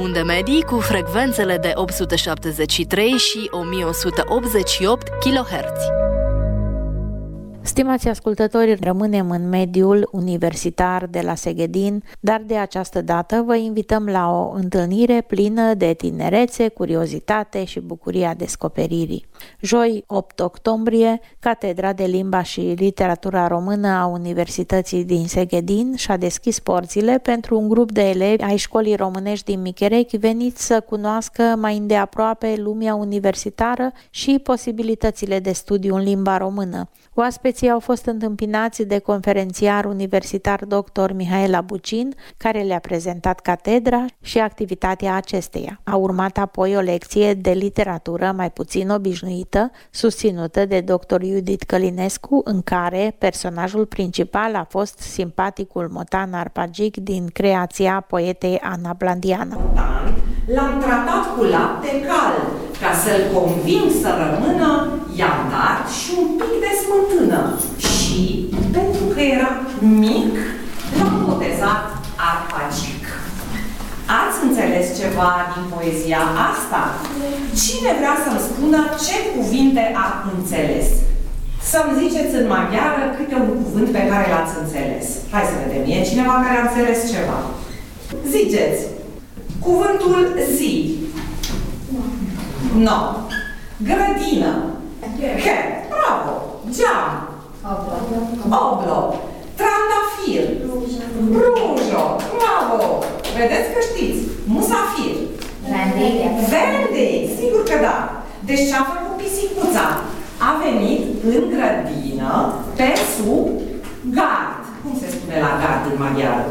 unde medii cu frecvențele de 873 și 1188 kHz. Stimați ascultători, rămânem în mediul universitar de la Seghedin, dar de această dată vă invităm la o întâlnire plină de tinerețe, curiozitate și bucuria descoperirii. Joi, 8 octombrie, Catedra de Limba și Literatura Română a Universității din Seghedin și-a deschis porțile pentru un grup de elevi ai Școlii Românești din Micherechi veniți să cunoască mai îndeaproape lumea universitară și posibilitățile de studiu în limba română. Oaspeții au fost întâmpinați de conferențiar universitar dr. Mihaela Bucin, care le-a prezentat catedra și activitatea acesteia. A urmat apoi o lecție de literatură mai puțin obișnuită, susținută de dr. Judith Călinescu, în care personajul principal a fost simpaticul Motan Arpagic din creația poetei Ana Blandiana. L-am tratat cu lapte cald, ca să-l conving să rămână, i-am dat și un pic de smântână. Și, pentru că era mic, l-am botezat Arpagic. Ați înțeles ceva din poezia asta? Cine vrea să-mi spună ce cuvinte a înțeles? Să-mi ziceți în maghiară câte un cuvânt pe care l-ați înțeles. Hai să vedem, e cineva care a înțeles ceva? Ziceți! Cuvântul zi. No. Grădină. Cat. Bravo. Geam. Oblo. Trandafir. Brujo. Bravo. Vedeți că știți. Musafir. Vendei. Sigur că da. Deci ce-a făcut pisicuța? A venit în grădină pe sub gard. Cum se spune la gard în maghiară?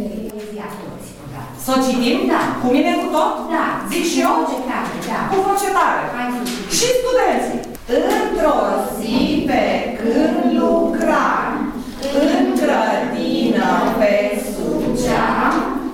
Să o citim? Da. Cu mine cu tot? Da. Zic și eu? Da. Cu voce tare. Și studenții. Într-o zi pe când lucram în grădină pe sub geam,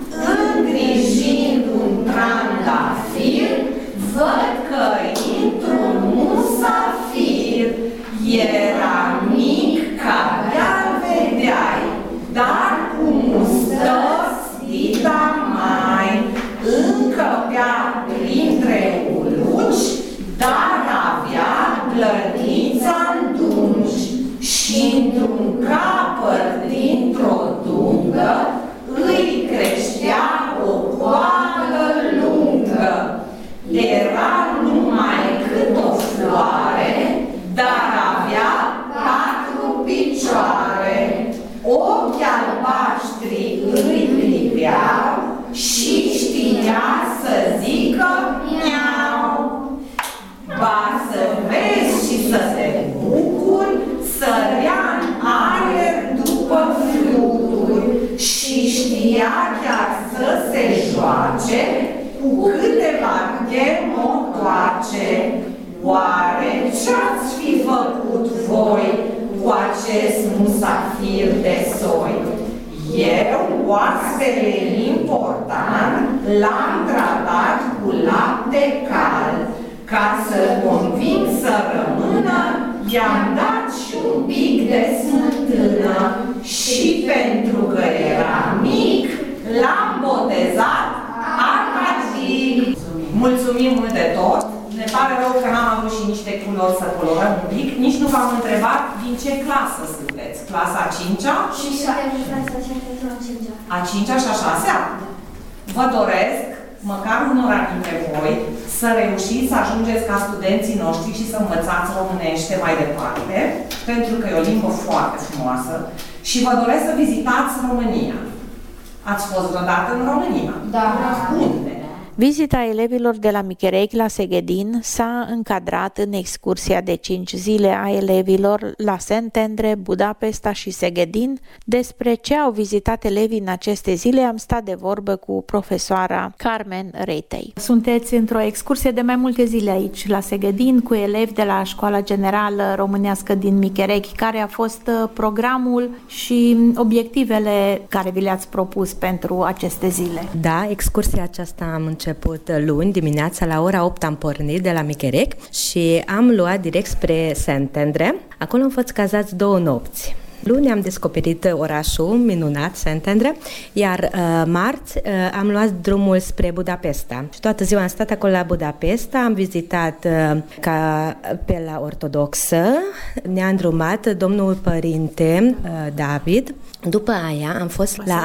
îngrijind un trandafir, văd că intr-un musafir. Era mic ca de-al vedeai, dar cu mustăți dita mai, încăpea printre uluci, dar avea plătița-n dungi și într-un capăt dintr-o dungă îi creștea o coadă lungă. Era numai cât o floare, dar avea 4 picioare. Ochi albaștri îi priveau și știa să zică miau. Ba să vezi și să te bucuri, sărea-n aer după fluturi și știa chiar să se joace cu câteva chemotoace. Oare ce-ați fi făcut voi cu acest musafir de soi? Eu, oaspele important, l-am tratat cu lapte cald. Ca să-l conving să rămână, i-am dat și un pic de smântână. Și pentru că era mic, l-am botezat Arpagic. Mulțumim mult de tot! Ne pare rău că n-am avut și niște culori să colorăm un pic. Nici nu v-am întrebat din ce clasă sunteți. Clasa a 5-a? Și a 5-a și a 6-a? Vă doresc, măcar unora dintre voi, să reușiți să ajungeți ca studenții noștri și să învățați românește mai departe, pentru că e o limbă foarte frumoasă și vă doresc să vizitați România. Ați fost vreodată în România? Da. Unde? Vizita elevilor de la Micherechi la Seghedin s-a încadrat în excursia de 5 zile a elevilor la Szentendre, Budapesta și Seghedin. Despre ce au vizitat elevii în aceste zile am stat de vorbă cu profesoara Carmen Reitei. Sunteți într-o excursie de mai multe zile aici la Seghedin cu elevi de la Școala Generală Românească din Micherechi. Care a fost programul și obiectivele care vi le-ați propus pentru aceste zile? Da, excursia aceasta am început luni dimineața, la ora 8 am pornit de la Micherechi și am luat direct spre Szentendre. Acolo am fost cazați 2 nopți. Luni am descoperit orașul minunat, Szentendre, iar marți am luat drumul spre Budapesta. Și toată ziua am stat acolo la Budapesta, am vizitat Capela Ortodoxă, ne-a îndrumat domnul părinte David. După aia am fost la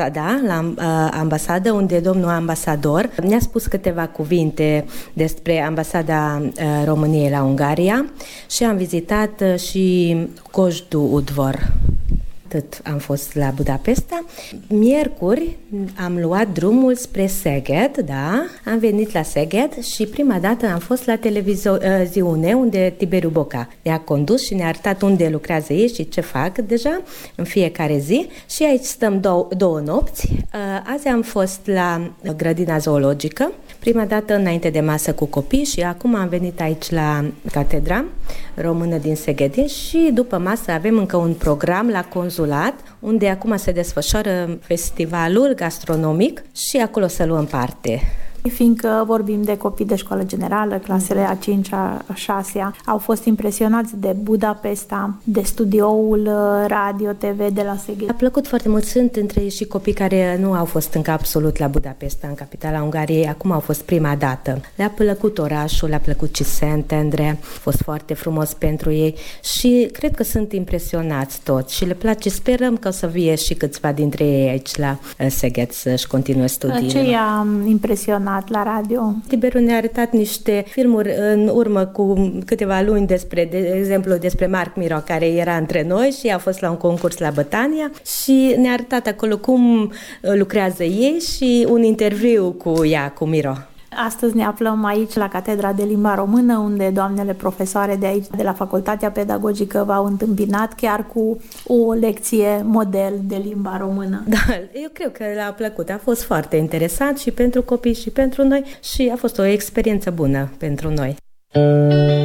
ambasadă, unde domnul ambasador ne-a spus câteva cuvinte despre ambasada României la Ungaria și am vizitat și Coșdu Udvar. Atât am fost la Budapesta. Miercuri am luat drumul spre Szeged, da? Am venit la Szeged și prima dată am fost la televiziune unde Tiberiu Boca ne-a condus și ne-a arătat unde lucrează ei și ce fac deja în fiecare zi. Și aici stăm două nopți. Azi am fost la grădina zoologică, prima dată înainte de masă cu copii și acum am venit aici la Catedra Română din Szeged și după masă avem încă un program la consulat, unde acum se desfășoară festivalul gastronomic și acolo să luăm parte. Fiindcă vorbim de copii de școală generală, clasele a 5-a, a 6-a, au fost impresionați de Budapesta, de studioul radio, TV de la Szeged. A plăcut foarte mult, sunt între ei și copii care nu au fost încă absolut la Budapesta, în capitala Ungariei, acum au fost prima dată. Le-a plăcut orașul, le-a plăcut și Szentendre, a fost foarte frumos pentru ei și cred că sunt impresionați toți și le place, sperăm că o să vie și câțiva dintre ei aici la Szeged să-și continue studiile. Ce i-a impresionat la radio? Tiberiu ne-a arătat niște filmuri în urmă cu câteva luni de exemplu despre Marc Miro, care era între noi și a fost la un concurs la Bătania și ne-a arătat acolo cum lucrează ei și un interviu cu ea, cu Miro. Astăzi ne aflăm aici la Catedra de Limba Română, unde doamnele profesoare de aici, de la Facultatea Pedagogică, v-au întâmpinat chiar cu o lecție model de limba română. Da, eu cred că le-a plăcut. A fost foarte interesant și pentru copii și pentru noi și a fost o experiență bună pentru noi.